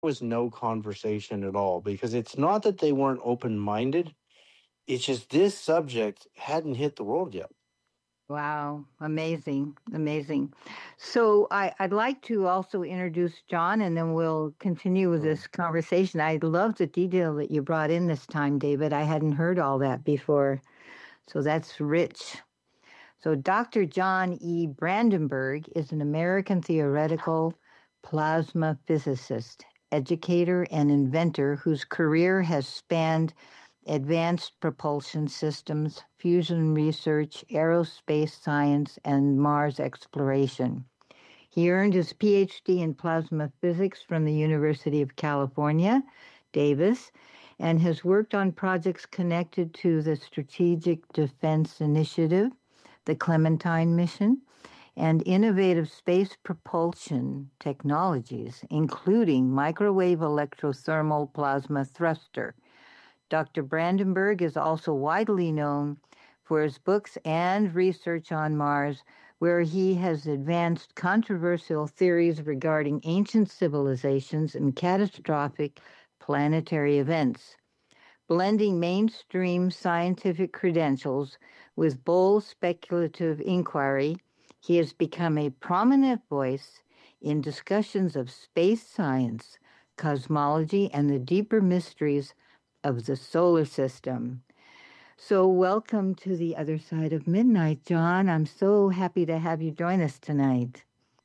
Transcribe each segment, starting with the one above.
was no conversation at all because it's not that they weren't open minded. It's just this subject hadn't hit the world yet. Wow, amazing, amazing. So I'd like to also introduce John, and then we'll continue with Mm. this conversation. I love the detail that you brought in this time, David. I hadn't heard all that before, so that's rich. So Dr. John E. Brandenburg is an American theoretical plasma physicist, educator, and inventor whose career has spanned advanced propulsion systems, fusion research, aerospace science, and Mars exploration. He earned his PhD in plasma physics from the University of California, Davis, and has worked on projects connected to the Strategic Defense Initiative, the Clementine mission, and innovative space propulsion technologies, including microwave electrothermal plasma thruster. Dr. Brandenburg is also widely known for his books and research on Mars, where he has advanced controversial theories regarding ancient civilizations and catastrophic planetary events. Blending mainstream scientific credentials with bold speculative inquiry, he has become a prominent voice in discussions of space science, cosmology, and the deeper mysteries of the solar system. So, welcome to the other side of midnight, John. I'm so happy to have you join us tonight.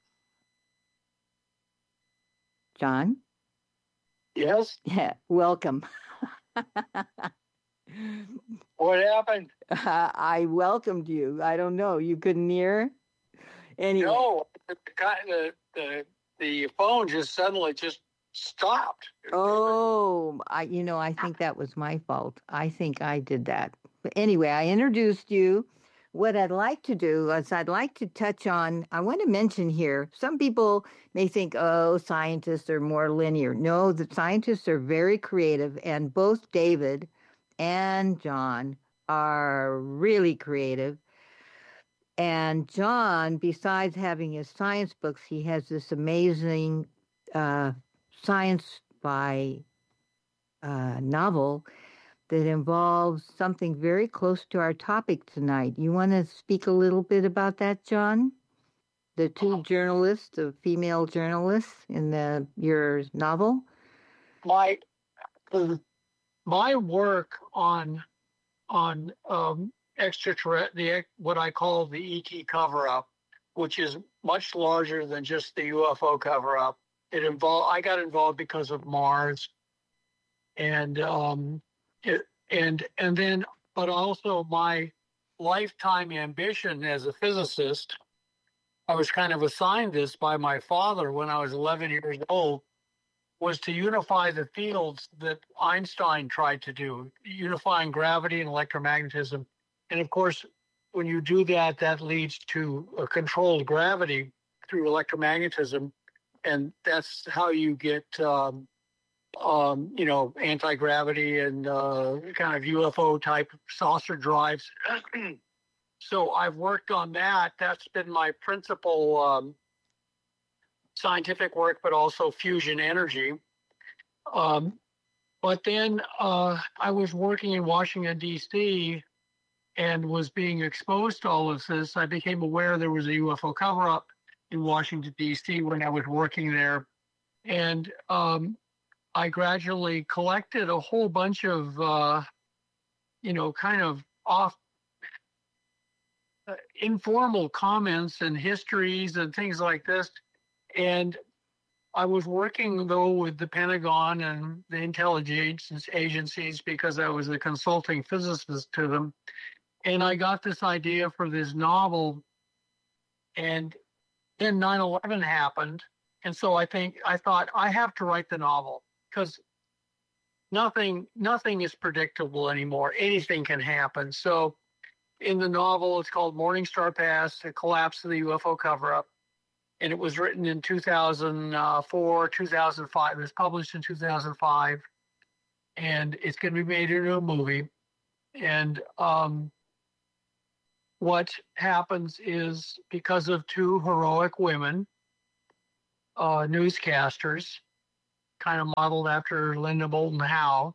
John? Yes. Yeah, welcome. What happened? I welcomed you. I don't know. You couldn't hear? Anyway. No, the phone just suddenly just stopped. Oh, I think that was my fault. I think I did that. But anyway, I introduced you. What I'd like to do is I'd like to touch on, I want to mention here, some people may think, oh, scientists are more linear. No, the scientists are very creative, and both David and John are really creative. And John, besides having his science books, he has this amazing science by novel that involves something very close to our topic tonight. You want to speak a little bit about that, John? The two journalists, the female journalists in your novel? My work on what I call the ET cover up, which is much larger than just the UFO cover up. I got involved because of Mars, and then, but also my lifetime ambition as a physicist. I was kind of assigned this by my father when I was 11 years old, was to unify the fields that Einstein tried to do, unifying gravity and electromagnetism. And of course, when you do that, that leads to a controlled gravity through electromagnetism. And that's how you get, anti-gravity and kind of UFO type saucer drives. So I've worked on that. That's been my principal scientific work, but also fusion energy. But then I was working in Washington, D.C., and was being exposed to all of this. I became aware there was a UFO cover-up in Washington, D.C. when I was working there. And I gradually collected a whole bunch of, kind of informal comments and histories and things like this. And I was working, though, with the Pentagon and the intelligence agencies because I was a consulting physicist to them. And I got this idea for this novel. And then 9/11 happened. And so I thought I have to write the novel because nothing is predictable anymore. Anything can happen. So in the novel, it's called Morning Star Pass, The Collapse of the UFO Cover-Up. And it was written in 2004, 2005. It was published in 2005. And it's going to be made into a movie. And what happens is because of two heroic women, newscasters, kind of modeled after Linda Moulton Howe.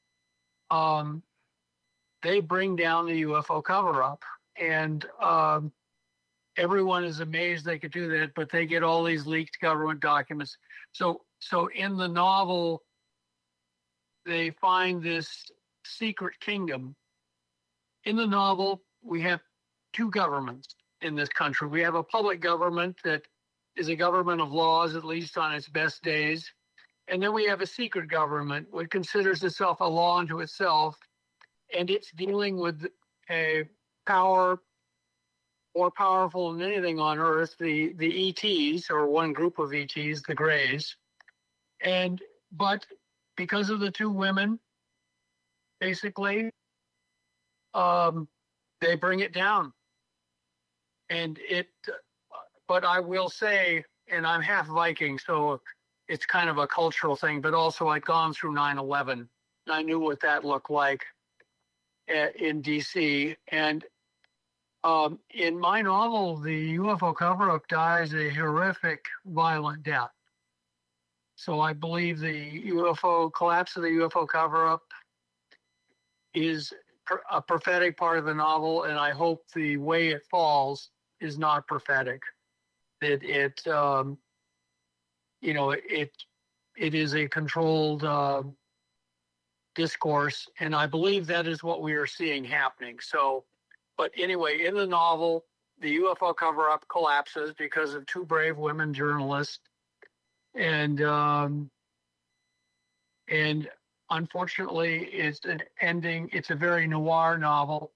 They bring down the UFO cover-up, and everyone is amazed they could do that, but they get all these leaked government documents. So in the novel, they find this secret kingdom. In the novel, we have two governments in this country. We have a public government that is a government of laws, at least on its best days. And then we have a secret government, which considers itself a law unto itself, and it's dealing with a power more powerful than anything on Earth, the ETs, or one group of ETs, the Greys. But because of the two women, basically, they bring it down. But I will say, and I'm half Viking, so it's kind of a cultural thing, but also I'd gone through 9/11, and I knew what that looked like in DC. And in my novel, the UFO cover-up dies a horrific, violent death. So I believe the UFO collapse of the UFO cover-up is a prophetic part of the novel, and I hope the way it falls is not prophetic. That it is a controlled discourse, and I believe that is what we are seeing happening. So, but anyway, in the novel, the UFO cover-up collapses because of two brave women journalists, and unfortunately, it's an ending. It's a very noir novel,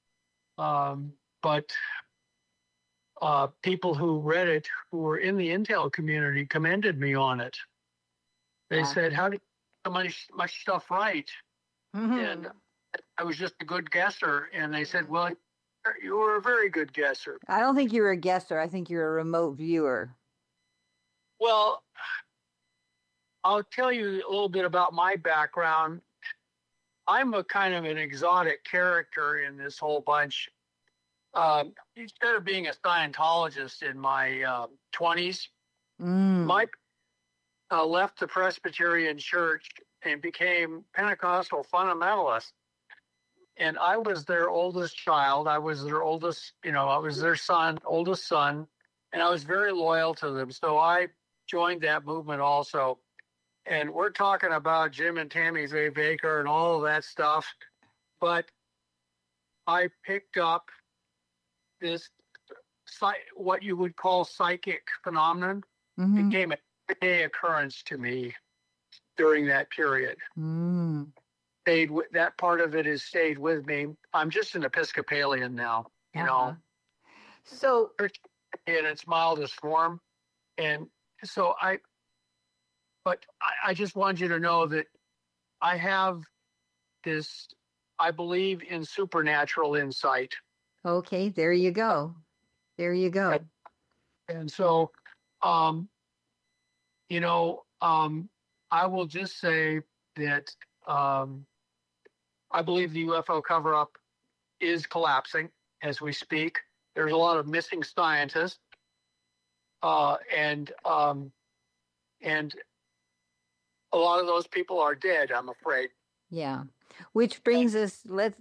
but people who read it, who were in the intel community, commended me on it. They said, "How did you get so much stuff right?" Mm-hmm. And I was just a good guesser. And they said, "Well, you were a very good guesser." I don't think you're a guesser. I think you're a remote viewer. Well, I'll tell you a little bit about my background. I'm a kind of an exotic character in this whole bunch. Instead of being a Scientologist in my 20s, my left the Presbyterian Church and became Pentecostal fundamentalist. And I was their oldest child. I was their oldest, I was their oldest son, and I was very loyal to them. So I joined that movement also. And we're talking about Jim and Tammy Faye Baker and all of that stuff. But I picked up this, what you would call psychic phenomenon. Mm-hmm. It became a everyday occurrence to me during that period. That part of it has stayed with me. I'm just an Episcopalian now, you know. So in its mildest form. And so I just want you to know that I have this, I believe in supernatural insight. Okay, there you go. There you go. And so, I will just say that I believe the UFO cover-up is collapsing as we speak. There's a lot of missing scientists, and a lot of those people are dead, I'm afraid. Yeah, which brings us. Let's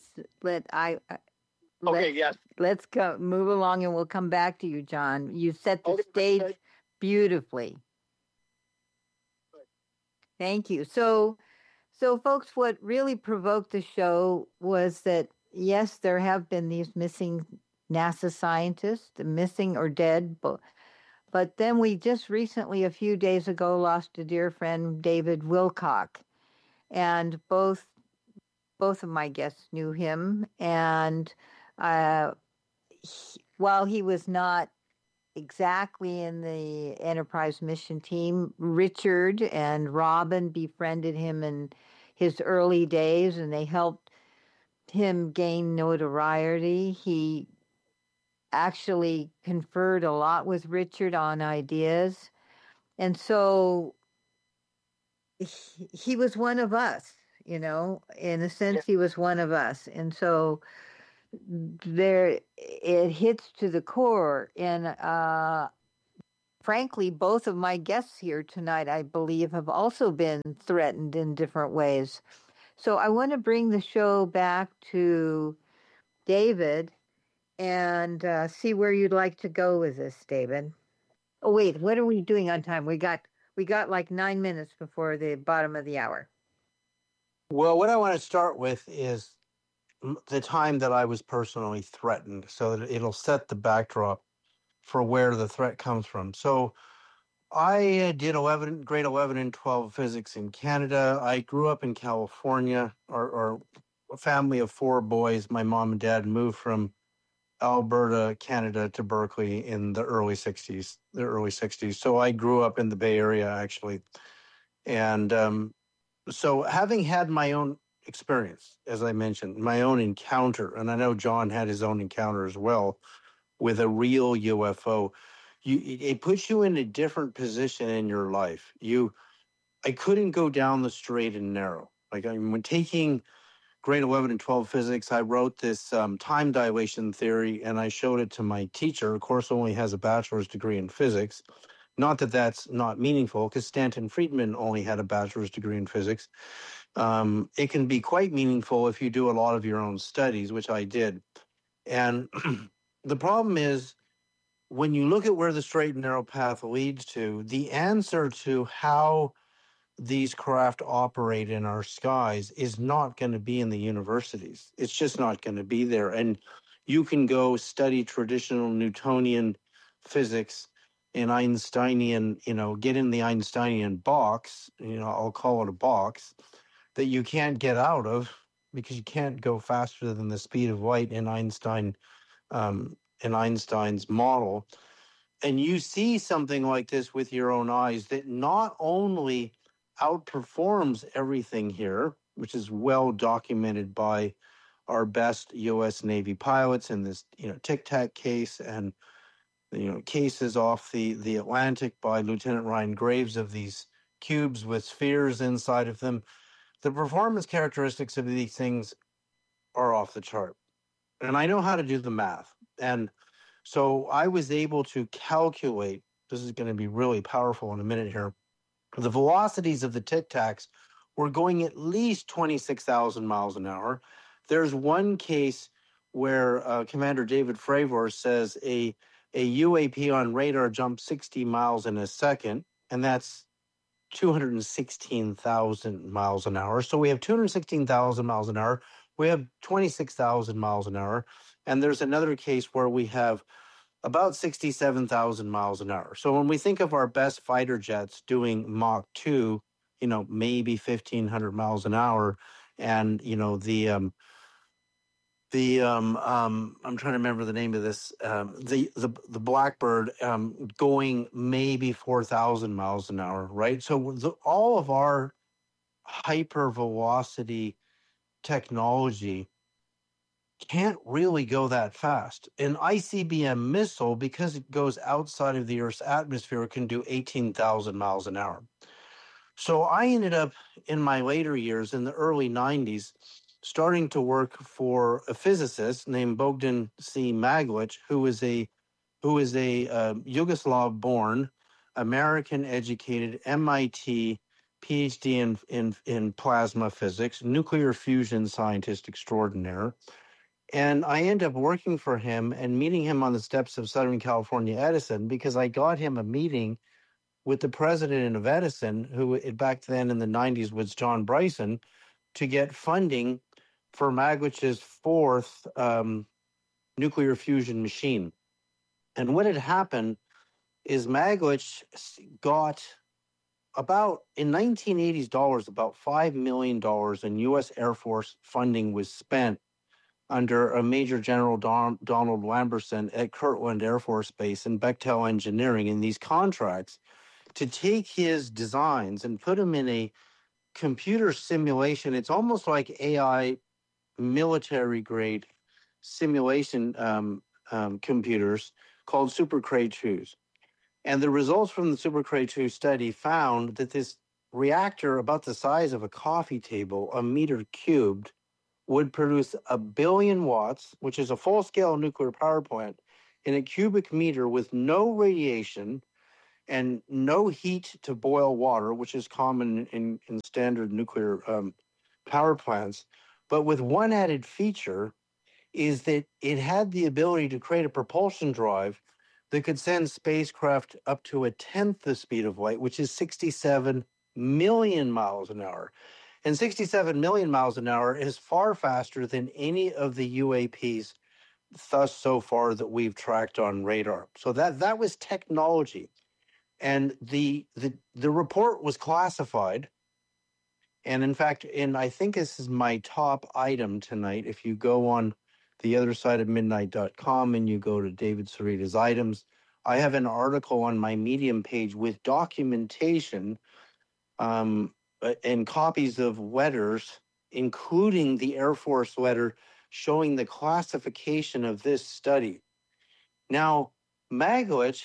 go move along, and we'll come back to you, John. You set the stage beautifully. Thank you. So, folks, what really provoked the show was that, yes, there have been these missing NASA scientists, missing or dead, but then we just recently, a few days ago, lost a dear friend, David Wilcock, and both of my guests knew him, and while he was not exactly in the Enterprise mission team, Richard and Robin befriended him in his early days, and they helped him gain notoriety. He actually conferred a lot with Richard on ideas, and so he was one of us, in a sense. He was one of us, and so it hits to the core. And frankly, both of my guests here tonight, I believe, have also been threatened in different ways. So I want to bring the show back to David and see where you'd like to go with this, David. Oh, wait, what are we doing on time? We got like 9 minutes before the bottom of the hour. Well, what I want to start with is the time that I was personally threatened, so that it'll set the backdrop for where the threat comes from. So I did grade 11 and 12 physics in Canada. I grew up in California, or a family of 4 boys. My mom and dad moved from Alberta, Canada to Berkeley in the early 60s. So I grew up in the Bay Area, actually. And so having had my own experience, as I mentioned, my own encounter, and I know John had his own encounter as well with a real UFO, it puts you in a different position in your life. I couldn't go down the straight and narrow. Like, when taking grade 11 and 12 physics, I wrote this time dilation theory, and I showed it to my teacher. Of course, only has a bachelor's degree in physics. Not that that's not meaningful, because Stanton Friedman only had a bachelor's degree in physics. It can be quite meaningful if you do a lot of your own studies, which I did. And the problem is, when you look at where the straight and narrow path leads to, the answer to how these craft operate in our skies is not going to be in the universities. It's just not going to be there. And you can go study traditional Newtonian physics and Einsteinian, get in the Einsteinian box, I'll call it a box, that you can't get out of, because you can't go faster than the speed of light in Einstein's model. And you see something like this with your own eyes that not only outperforms everything here, which is well documented by our best U.S. Navy pilots in this, Tic Tac case, and cases off the Atlantic by Lieutenant Ryan Graves of these cubes with spheres inside of them. The performance characteristics of these things are off the chart, and I know how to do the math. And so I was able to calculate. This is going to be really powerful in a minute here. The velocities of the Tic Tacs were going at least 26,000 miles an hour. There's one case where Commander David Fravor says a UAP on radar jumped 60 miles in a second, and that's 216,000 miles an hour. So we have 216,000 miles an hour. We have 26,000 miles an hour. And there's another case where we have about 67,000 miles an hour. So when we think of our best fighter jets doing Mach 2, maybe 1,500 miles an hour, and I'm trying to remember the name of this, the Blackbird going maybe 4,000 miles an hour, right? So all of our hypervelocity technology can't really go that fast. An ICBM missile, because it goes outside of the Earth's atmosphere, can do 18,000 miles an hour. So I ended up, in my later years, in the early 90s, starting to work for a physicist named Bogdan C. Maglic, who is a Yugoslav-born, American-educated MIT PhD in plasma physics, nuclear fusion scientist extraordinaire. And I ended up working for him and meeting him on the steps of Southern California Edison, because I got him a meeting with the president of Edison, who back then in the 90s was John Bryson, to get funding for Maglic's 4th nuclear fusion machine. And what had happened is Maglic got in 1980s dollars, about $5 million in U.S. Air Force funding was spent under a Major General Donald Lamberson at Kirtland Air Force Base and Bechtel Engineering in these contracts to take his designs and put them in a computer simulation. It's almost like AI military grade simulation computers called Super Cray 2s. And the results from the Super Cray 2 study found that this reactor, about the size of a coffee table, a meter cubed, would produce 1 billion watts, which is a full-scale nuclear power plant, in a cubic meter with no radiation and no heat to boil water, which is common in standard nuclear power plants. But with one added feature is that it had the ability to create a propulsion drive that could send spacecraft up to a tenth the speed of light, which is 67 million miles an hour. And 67 million miles an hour is far faster than any of the UAPs thus so far that we've tracked on radar. So that was technology. And the report was classified. And in fact, I think this is my top item tonight. If you go on the other side of midnight.com and you go to David Sarita's items, I have an article on my Medium page with documentation and copies of letters, including the Air Force letter showing the classification of this study. Now, Maglich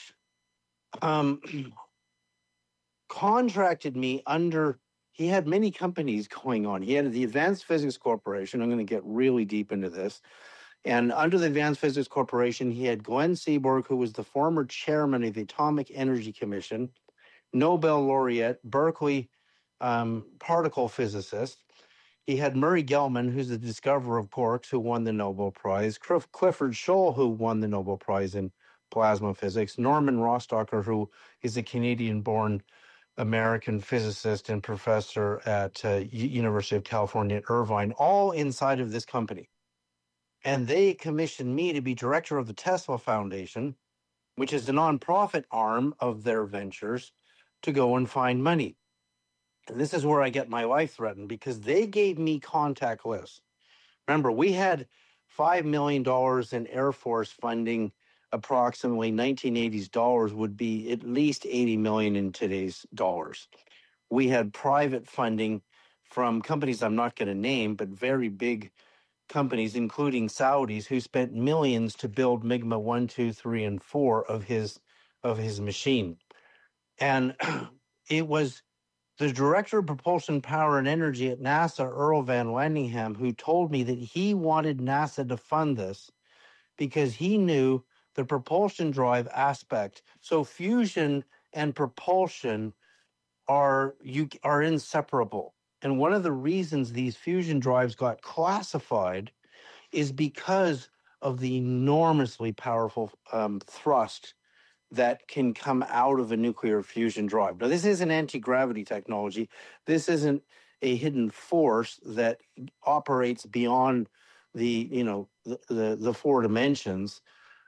contracted me under, he had many companies going on. He had the Advanced Physics Corporation. I'm going to get really deep into this. And under the Advanced Physics Corporation, he had Glenn Seaborg, who was the former chairman of the Atomic Energy Commission, Nobel laureate, Berkeley particle physicist. He had Murray Gell-Mann, who's the discoverer of quarks, who won the Nobel Prize, Clifford Scholl, who won the Nobel Prize in plasma physics, Norman Rostocker, who is a Canadian-born American physicist and professor at University of California at Irvine, all inside of this company. And they commissioned me to be director of the Tesla Foundation, which is the nonprofit arm of their ventures, to go and find money. And this is where I get my life threatened, because they gave me contact lists. Remember, we had $5 million in Air Force funding. Approximately 1980s dollars would be at least 80 million in today's dollars. We had private funding from companies I'm not going to name, but very big companies, including Saudis, who spent millions to build MIGMA 1, 2, 3, and 4 of his machine. And it was the director of propulsion, power, and energy at NASA, Earl Van Landingham, who told me that he wanted NASA to fund this because he knew the propulsion drive aspect. So fusion and propulsion are inseparable. And one of the reasons these fusion drives got classified is because of the enormously powerful thrust that can come out of a nuclear fusion drive. Now, this isn't anti-gravity technology. This isn't a hidden force that operates beyond the four dimensions.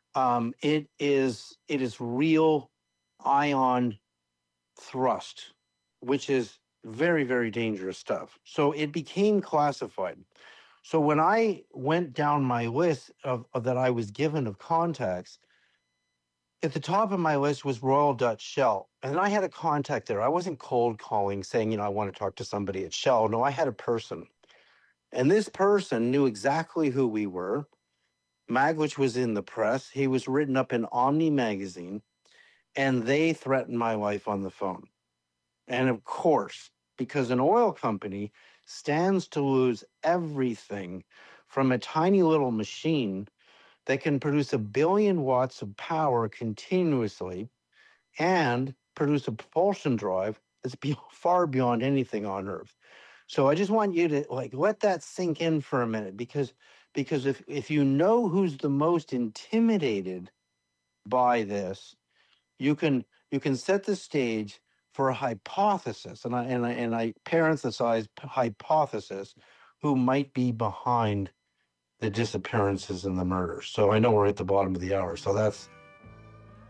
It is real ion thrust, which is very, very dangerous stuff. So it became classified. So when I went down my list of that I was given of contacts, at the top of my list was Royal Dutch Shell. And I had a contact there. I wasn't cold calling saying, I want to talk to somebody at Shell. No, I had a person. And this person knew exactly who we were. Maglich was in the press. He was written up in Omni magazine. And they threatened my life on the phone. And of course, because an oil company stands to lose everything from a tiny little machine that can produce 1 billion watts of power continuously and produce a propulsion drive that's far beyond anything on Earth. So I just want you to let that sink in for a minute, because if you know who's the most intimidated by this, you can set the stage for a hypothesis, and I parenthesize hypothesis, who might be behind the disappearances and the murders. So I know we're at the bottom of the hour. So that's